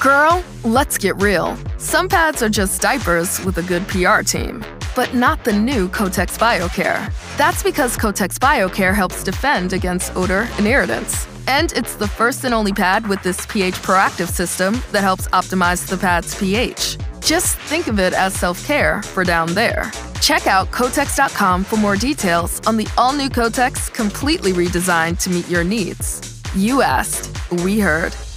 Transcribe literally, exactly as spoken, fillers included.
Girl, let's get real. Some pads are just diapers with a good P R team, but not the new Kotex BioCare. That's because Kotex BioCare helps defend against odor and irritants. And it's the first and only pad with this pH proactive system that helps optimize the pad's pH. Just think of it as self-care for down there. Check out Kotex dot com for more details on the all-new Kotex, completely redesigned to meet your needs. You asked, we heard.